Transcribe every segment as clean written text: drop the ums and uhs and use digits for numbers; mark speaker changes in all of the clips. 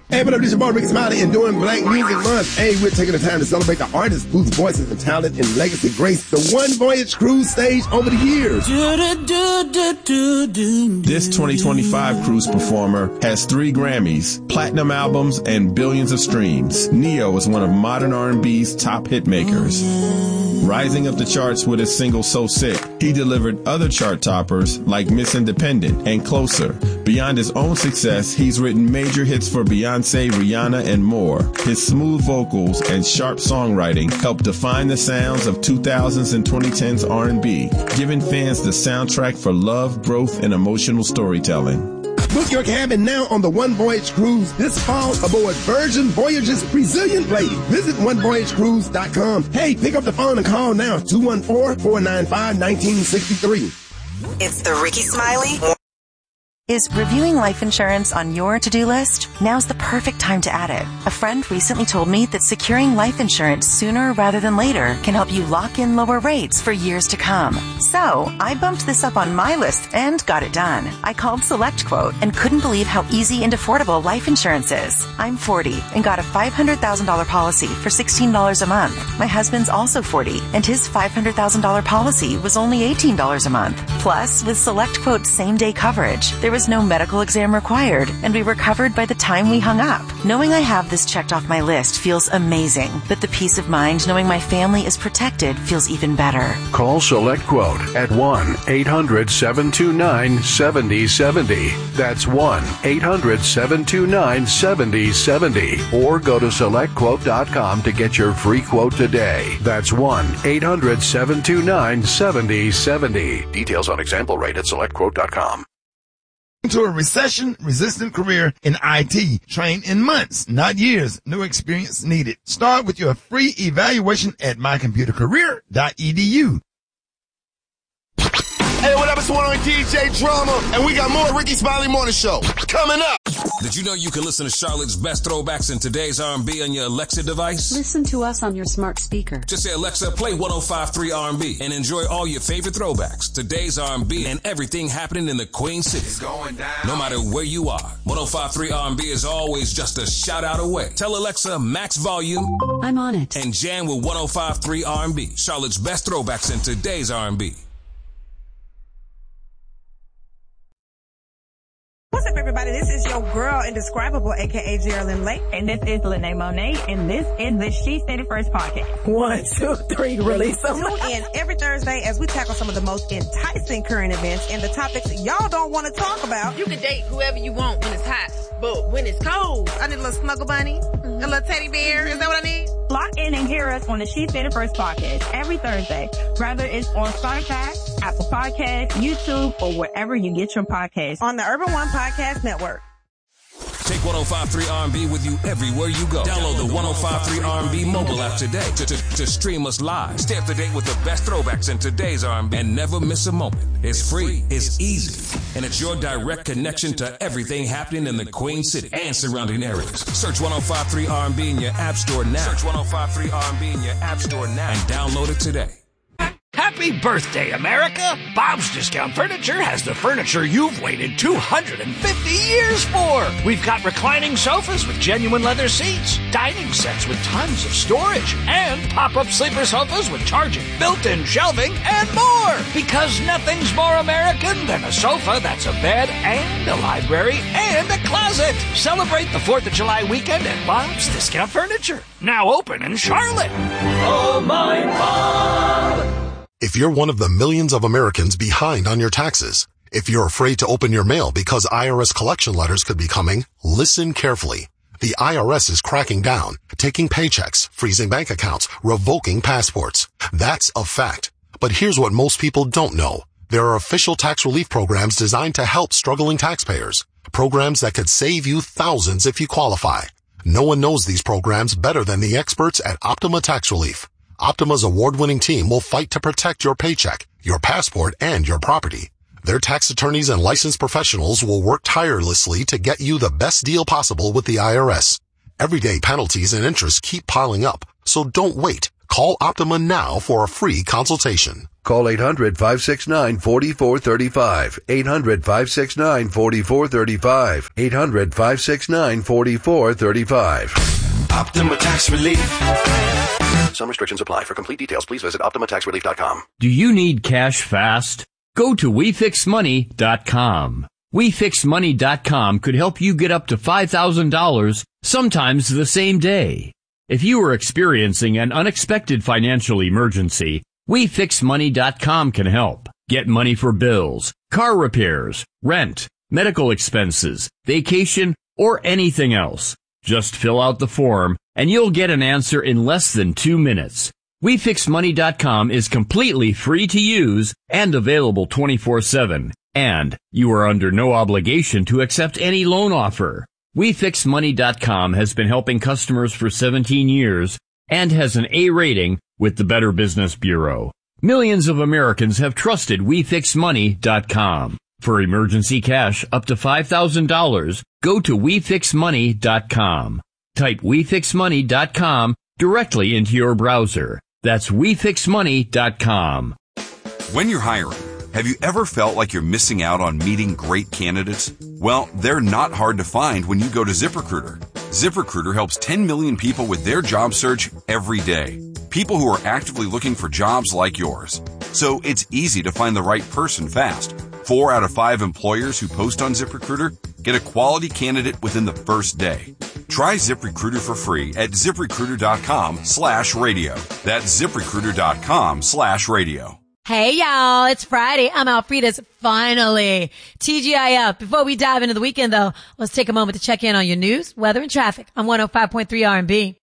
Speaker 1: Hey, what up, this is your boy Ricky Smiley, and during Black Music Month, hey, we're taking the time to celebrate the artists whose voices and talent and legacy graced the One Voyage Cruise stage over the years.
Speaker 2: This 2025 cruise performer has 3 Grammys, platinum albums, and billions of streams. Neo is one of modern R&B's top hit makers. Rising up the charts with his single So Sick, he delivered other chart toppers like Miss Independent and Closer. Beyond his own success, he's written major hits for Beyonce, Rihanna, and more. His smooth vocals and sharp songwriting helped define the sounds of 2000s and 2010s R&B, giving fans the soundtrack for love, growth, and emotional storytelling.
Speaker 1: Book your cabin now on the One Voyage Cruise this fall aboard Virgin Voyage's Resilient Lady. Visit onevoyagecruise.com. Hey, pick up the phone and call now, 214-495-1963.
Speaker 3: It's the Ricky Smiley.
Speaker 4: Is reviewing life insurance on your to-do list? Now's the perfect time to add it. A friend recently told me that securing life insurance sooner rather than later can help you lock in lower rates for years to come. So, I bumped this up on my list and got it done. I called SelectQuote and couldn't believe how easy and affordable life insurance is. I'm 40 and got a $500,000 policy for $16 a month. My husband's also 40 and his $500,000 policy was only $18 a month. Plus, with SelectQuote's same-day coverage, there was no medical exam required, and we were covered by the time we hung up. Knowing I have this checked off my list feels amazing, but the peace of mind knowing my family is protected feels even better.
Speaker 5: Call SelectQuote at 1-800-729-7070. That's 1-800-729-7070. Or go to SelectQuote.com to get your free quote today. That's 1-800-729-7070. Details on example rate at SelectQuote.com.
Speaker 6: To a recession-resistant career in IT. Train in months, not years. No experience needed. Start with your free evaluation at mycomputercareer.edu.
Speaker 7: Hey, what up? It's one on DJ Drama, and we got more Ricky Smiley Morning Show coming up.
Speaker 8: Did you know you can listen to Charlotte's best throwbacks in today's R&B on your Alexa device?
Speaker 9: Listen to us on your smart speaker.
Speaker 8: Just say, Alexa, play 105.3 R&B and enjoy all your favorite throwbacks, today's R&B, and everything happening in the Queen City.
Speaker 7: It's going down.
Speaker 8: No matter where you are, 105.3 R&B is always just a shout out away. Tell Alexa, max volume.
Speaker 9: I'm on it.
Speaker 8: And jam with 105.3 R&B, Charlotte's best throwbacks in today's R&B.
Speaker 10: What's up, everybody? This is your girl, Indescribable, a.k.a. Geraldine Lake.
Speaker 11: And this is Lene Monet, and this is the She Said It First podcast.
Speaker 10: 1, 2, 3, release them. Tune in every Thursday as we tackle some of the most enticing current events and the topics y'all don't want to talk about.
Speaker 12: You can date whoever you want when it's hot, but when it's cold,
Speaker 10: I need a little snuggle bunny, a little teddy bear. Is that what I need?
Speaker 11: Lock in and hear us on the She Said It First podcast every Thursday, whether it's on Spotify, Apple Podcasts, YouTube, or wherever you get your podcasts.
Speaker 10: On the Urban One Podcast Network.
Speaker 8: Take 105.3 R&B with you everywhere you go. Download the 105.3 R&B mobile app today to stream us live. Stay up to date with the best throwbacks in today's R&B and never miss a moment. It's free, it's easy, and it's your direct connection to everything happening in the Queen City and surrounding areas. Search 105.3 R&B in your app store now. Search 105.3 R&B in your app store now and download it today.
Speaker 13: Happy birthday, America! Bob's Discount Furniture has the furniture you've waited 250 years for. We've got reclining sofas with genuine leather seats, dining sets with tons of storage, and pop-up sleeper sofas with charging, built-in shelving, and more. Because nothing's more American than a sofa that's a bed and a library and a closet. Celebrate the 4th of July weekend at Bob's Discount Furniture. Now open in Charlotte.
Speaker 14: Oh, my Bob!
Speaker 15: If you're one of the millions of Americans behind on your taxes, if you're afraid to open your mail because IRS collection letters could be coming, listen carefully. The IRS is cracking down, taking paychecks, freezing bank accounts, revoking passports. That's a fact. But here's what most people don't know. There are official tax relief programs designed to help struggling taxpayers. Programs that could save you thousands if you qualify. No one knows these programs better than the experts at Optima Tax Relief. Optima's award-winning team will fight to protect your paycheck, your passport, and your property. Their tax attorneys and licensed professionals will work tirelessly to get you the best deal possible with the IRS. Everyday penalties and interest keep piling up, so don't wait. Call Optima now for a free consultation.
Speaker 5: Call 800-569-4435. 800-569-4435. 800-569-4435.
Speaker 16: Optima Tax Relief.
Speaker 5: Some restrictions apply. For complete details, please visit OptimaTaxRelief.com.
Speaker 17: Do you need cash fast? Go to WeFixMoney.com. WeFixMoney.com could help you get up to $5,000, sometimes the same day. If you are experiencing an unexpected financial emergency, WeFixMoney.com can help. Get money for bills, car repairs, rent, medical expenses, vacation, or anything else. Just fill out the form, and you'll get an answer in less than 2 minutes. WeFixMoney.com is completely free to use and available 24/7. And you are under no obligation to accept any loan offer. WeFixMoney.com has been helping customers for 17 years and has an A rating with the Better Business Bureau. Millions of Americans have trusted WeFixMoney.com. For emergency cash up to $5,000, go to WeFixMoney.com. Type WeFixMoney.com directly into your browser. That's WeFixMoney.com.
Speaker 18: When you're hiring, have you ever felt like you're missing out on meeting great candidates? Well, they're not hard to find when you go to ZipRecruiter. ZipRecruiter helps 10 million people with their job search every day. People who are actively looking for jobs like yours. So it's easy to find the right person fast. 4 out of 5 employers who post on ZipRecruiter get a quality candidate within the first day. Try ZipRecruiter for free at ZipRecruiter.com/radio. That's ZipRecruiter.com/radio.
Speaker 19: Hey y'all, it's Friday. I'm Alfreda's finally. TGIF. Before we dive into the weekend though, let's take a moment to check in on your news, weather, and traffic on 105.3 R&B.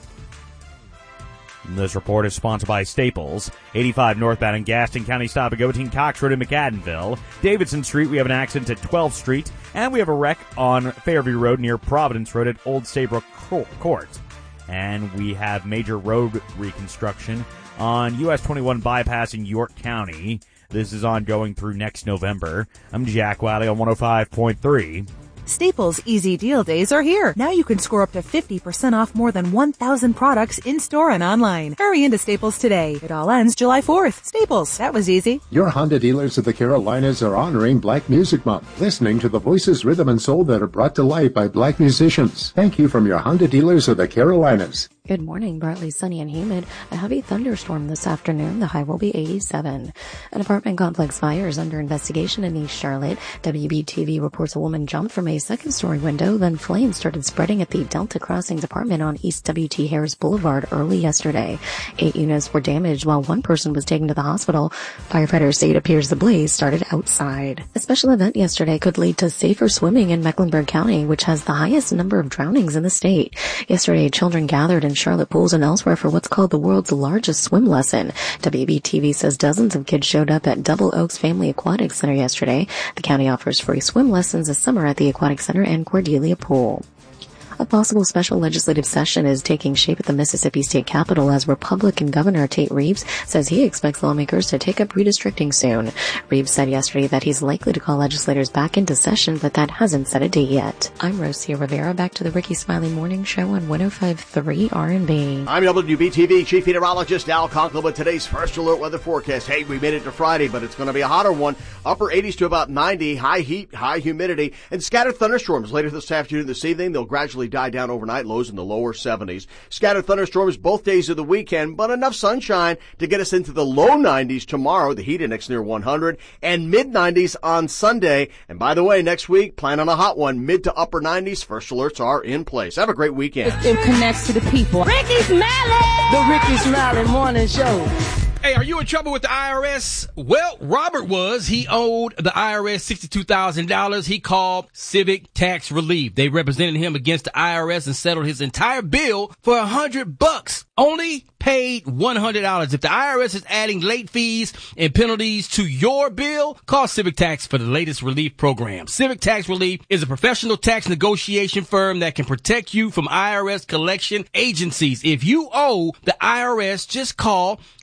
Speaker 20: This report is sponsored by Staples. 85 northbound in Gaston County, stop and go between Cox Road and McAdenville. Davidson Street, we have an accident at 12th Street. And we have a wreck on Fairview Road near Providence Road at Old Saybrook Court. And we have major road reconstruction on US 21 bypass in York County. This is ongoing through next November. I'm Jack Wiley on 105.3.
Speaker 21: Staples Easy Deal Days are here. Now you can score up to 50% off more than 1,000 products in-store and online. Hurry into Staples today. It all ends July 4th. Staples, that was easy.
Speaker 22: Your Honda dealers of the Carolinas are honoring Black Music Month, listening to the voices, rhythm, and soul that are brought to life by Black musicians. Thank you from your Honda dealers of the Carolinas.
Speaker 23: Good morning. Partly sunny and humid. A heavy thunderstorm this afternoon. The high will be 87. An apartment complex fire is under investigation in East Charlotte. WBTV reports a woman jumped from a second-story window, then flames started spreading at the Delta Crossings apartment on East W.T. Harris Boulevard early yesterday. 8 units were damaged while 1 person was taken to the hospital. Firefighters say it appears the blaze started outside. A special event yesterday could lead to safer swimming in Mecklenburg County, which has the highest number of drownings in the state. Yesterday, children gathered in Charlotte pools and elsewhere for what's called the world's largest swim lesson. WBTV says dozens of kids showed up at Double Oaks Family Aquatic Center yesterday. The county offers free swim lessons this summer at the Aquatic Center and Cordelia Pool. A possible special legislative session is taking shape at the Mississippi State Capitol as Republican Governor Tate Reeves says he expects lawmakers to take up redistricting soon. Reeves said yesterday that he's likely to call legislators back into session, but that hasn't set a date yet. I'm Rosia Rivera, back to the Ricky Smiley Morning Show on 105.3 R&B.
Speaker 24: I'm WBTV Chief Meteorologist Al Conklin with today's first alert weather forecast. Hey, we made it to Friday, but it's going to be a hotter one. Upper 80s to about 90, high heat, high humidity, and scattered thunderstorms later this afternoon and this evening. They'll gradually die down overnight, lows in the lower 70s. Scattered thunderstorms both days of the weekend, but enough sunshine to get us into the low 90s tomorrow. The heat index near 100 and mid 90s on Sunday. And by the way, next week, plan on a hot one, mid to upper 90s. First alerts are in place. Have a great weekend.
Speaker 25: It connects to the people. Ricky Smiley! The Ricky Smiley Morning Show.
Speaker 26: Hey, are you in trouble with the IRS? Well, Robert was. He owed the IRS $62,000. He called Civic Tax Relief. They represented him against the IRS and settled his entire bill for $100. Only paid $100. If the IRS is adding late fees and penalties to your bill, call Civic Tax for the latest relief program. Civic Tax Relief is a professional tax negotiation firm that can protect you from IRS collection agencies. If you owe the IRS, just call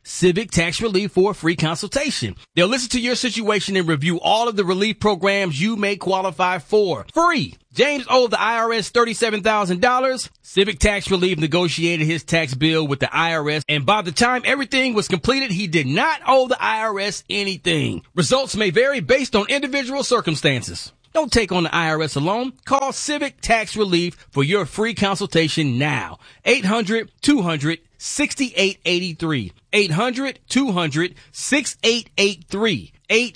Speaker 26: Civic Tax Relief for a free consultation. They'll listen to your situation and review all of the relief programs you may qualify for. Free. James owed the IRS $37,000. Civic Tax Relief negotiated his tax bill with the IRS, and by the time everything was completed, he did not owe the IRS anything. Results may vary based on individual circumstances. Don't take on the IRS alone. Call Civic Tax Relief for your free consultation now. 800-200-6883. 800-200-6883.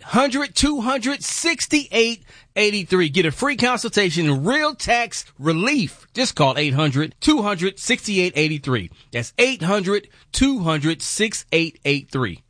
Speaker 26: 800-200-6883. Get a free consultation in real tax relief. Just call 800-200-6883. That's 800-200-6883.